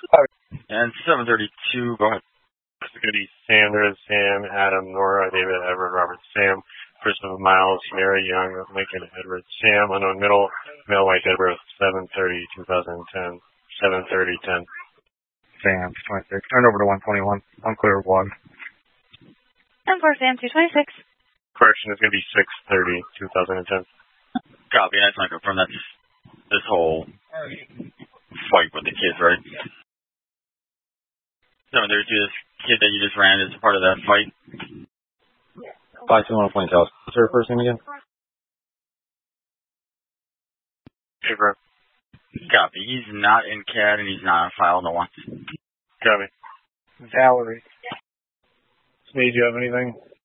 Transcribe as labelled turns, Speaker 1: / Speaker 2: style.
Speaker 1: And 732, go ahead.
Speaker 2: It's going to be Sandra, Sam, Adam, Nora, David, Edward, Robert, Sam, Christopher, Miles, Mary, Young, Lincoln, Edward, Sam, unknown middle, male, white, Edward, 7/30/2010, 7/30/10.
Speaker 3: Sam, 26. Turn over to 121. Unclear 1.
Speaker 4: And for Sam, 226.
Speaker 2: Correction is going to be 6/30/2010.
Speaker 1: Copy. I just want to confirm that's this whole fight with the kids, right? 732, this kid that you just ran is part of that fight.
Speaker 3: 521 point tell us. What's your first name again?
Speaker 2: Abram.
Speaker 1: Copy. He's not in CAD and he's not on file, no one.
Speaker 2: Copy.
Speaker 5: Valerie. Sneed, do you have anything?